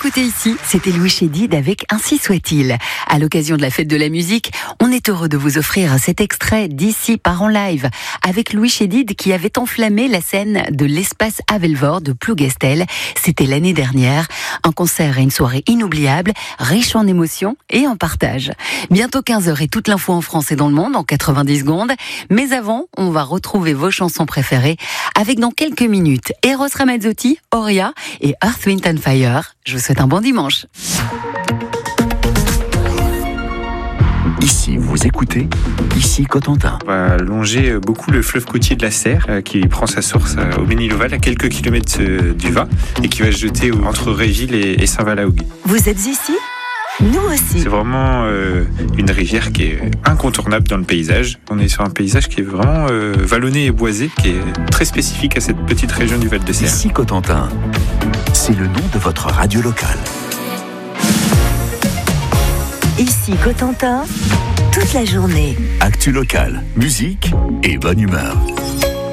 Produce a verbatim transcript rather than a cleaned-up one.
écoutez ici, c'était Louis Chédid avec Ainsi soit-il. À l'occasion de la fête de la musique, on est heureux de vous offrir cet extrait d'Ici part en live avec Louis Chédid qui avait enflammé la scène de l'espace Havelvore de Plougastel. C'était l'année dernière. Un concert et une soirée inoubliable, riche en émotions et en partage. Bientôt quinze heures et toute l'info en France et dans le monde en quatre-vingt-dix secondes. Mais avant, on va retrouver vos chansons préférées avec dans quelques minutes Eros Ramazzotti, Oria et Earth, Wind and Fire. Je vous souhaite un bon dimanche. Ici, vous écoutez, ici Cotentin. On va longer beaucoup le fleuve côtier de la Serre, euh, qui prend sa source euh, au Méniloval, à quelques kilomètres euh, du Vin, et qui va se jeter au- entre Réville et, et Saint-Valahougue. Vous êtes ici ? Nous aussi. C'est vraiment euh, une rivière qui est incontournable dans le paysage. On est sur un paysage qui est vraiment euh, vallonné et boisé, qui est très spécifique à cette petite région du Val-de-Serre. Ici Cotentin, c'est le nom de votre radio locale. Ici Cotentin, toute la journée. Actu locale, musique et bonne humeur.